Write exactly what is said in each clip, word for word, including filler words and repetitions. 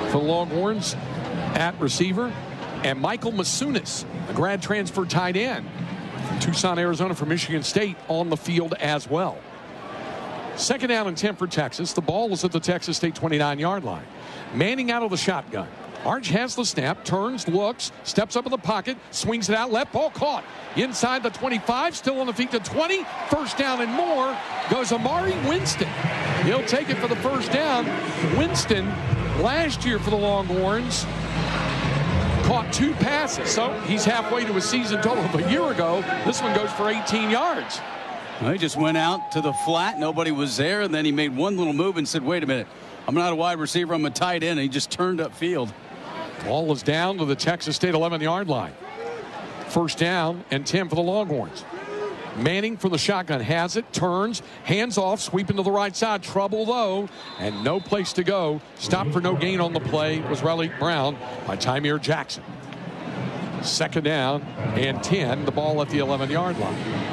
for the Longhorns at receiver. And Michael Masunis, a grad transfer tight end from Tucson, Arizona for Michigan State, on the field as well. Second down and ten for Texas. The ball is at the Texas State twenty-nine yard line. Manning out of the shotgun. Arch has the snap, turns, looks, steps up in the pocket, swings it out left, ball caught. Inside the twenty-five, still on the feet to twenty. First down and more goes Amari Winston. He'll take it for the first down. Winston, last year for the Longhorns, caught two passes. So he's halfway to a season total of a year ago. This one goes for eighteen yards. Well, he just went out to the flat. Nobody was there. And then he made one little move and said, wait a minute. I'm not a wide receiver. I'm a tight end. And he just turned upfield. Ball is down to the Texas State eleven yard line. First down and ten for the Longhorns. Manning from the shotgun has it, turns, hands off, sweeping to the right side. Trouble, though, and no place to go. Stop for no gain on the play was Raleigh Brown by Tymir Jackson. Second down and ten, the ball at the eleven yard line.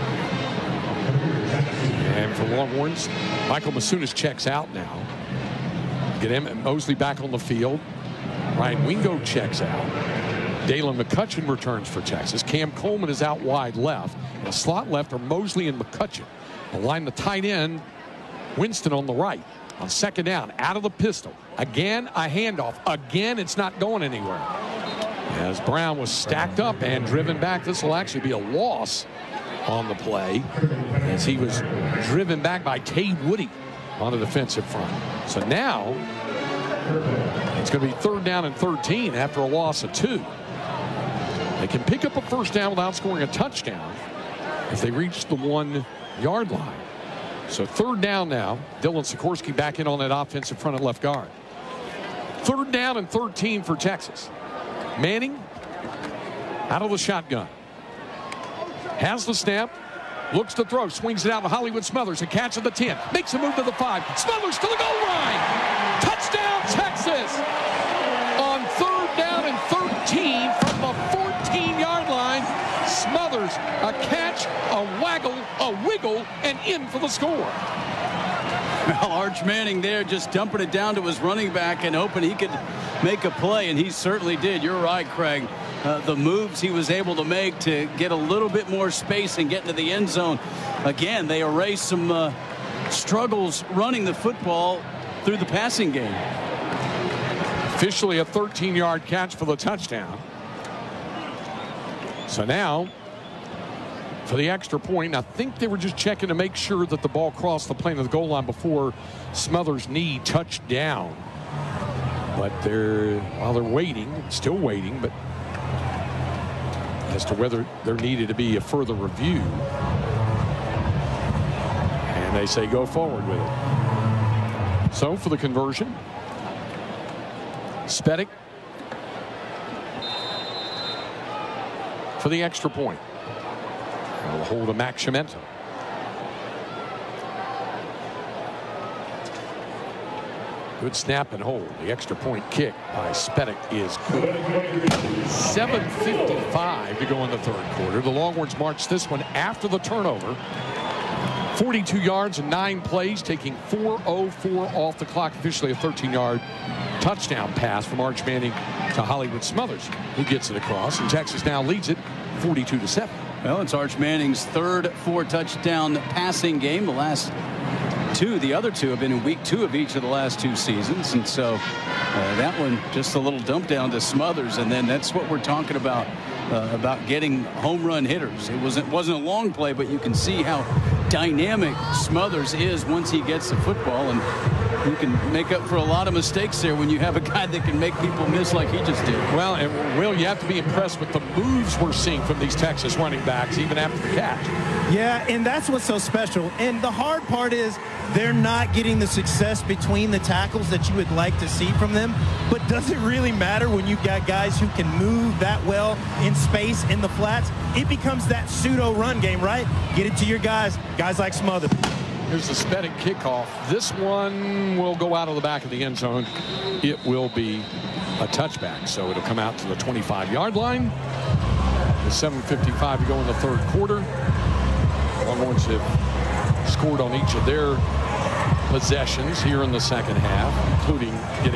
And for Longhorns, Michael Masunis checks out now. Get him and Mosley back on the field. Ryan Wingo checks out. Dalen McCutcheon returns for Texas. Cam Coleman is out wide left. And slot left are Mosley and McCutcheon. The line the tight end, Winston on the right. On second down, out of the pistol. Again, a handoff. Again, it's not going anywhere. As Brown was stacked up and driven back, this will actually be a loss on the play as he was driven back by Tay Woody on the defensive front. So now it's going to be third down and thirteen after a loss of two. They can pick up a first down without scoring a touchdown if they reach the one yard line. So third down now. Dylan Sikorsky back in on that offensive front at left guard. Third down and thirteen for Texas. Manning out of the shotgun. Has the snap. Looks to throw. Swings it out to Hollywood Smothers. A catch at the ten. Makes a move to the five. Smothers to the goal line. Touchdown, Texas. On third down and thirteen from the fourteen yard line. Smothers, a catch, a waggle, a wiggle, and in for the score. Well, Arch Manning there just dumping it down to his running back and hoping he could make a play, and he certainly did. You're right, Craig. Uh, the moves he was able to make to get a little bit more space and get into the end zone. Again, they erased some uh, struggles running the football through the passing game. Officially a thirteen yard catch for the touchdown. So now, for the extra point, I think they were just checking to make sure that the ball crossed the plane of the goal line before Smothers' knee touched down. But they're, while they're waiting, still waiting, but as to whether there needed to be a further review. And they say go forward with it. So for the conversion, Spedick for the extra point. Will hold a Max Schemento. Good snap and hold. The extra point kick by Spedick is good. seven fifty-five to go in the third quarter. The Longhorns march this one after the turnover. forty-two yards and nine plays, taking four oh four off the clock. Officially a thirteen yard touchdown pass from Arch Manning to Hollywood Smothers, who gets it across. And Texas now leads it forty-two to seven. Well, it's Arch Manning's third four touchdown passing game. The last two, the other two have been in week two of each of the last two seasons. And so uh, that one just a little dump down to Smothers. And then that's what we're talking about, uh, about getting home run hitters. It wasn't, wasn't a long play, but you can see how dynamic Smothers is once he gets the football. And you can make up for a lot of mistakes there when you have a guy that can make people miss like he just did. Well, and Will, you have to be impressed with the moves we're seeing from these Texas running backs, even after the catch. Yeah, and that's what's so special. And the hard part is they're not getting the success between the tackles that you would like to see from them. But does it really matter when you've got guys who can move that well in space in the flats? It becomes that pseudo run game, right? Get it to your guys, guys like Smothers. Here's the Spedick kickoff. This one will go out of the back of the end zone. It will be a touchback, so it'll come out to the twenty-five yard line. With seven fifty-five to go in the third quarter. Longhorns have scored on each of their possessions here in the second half, including getting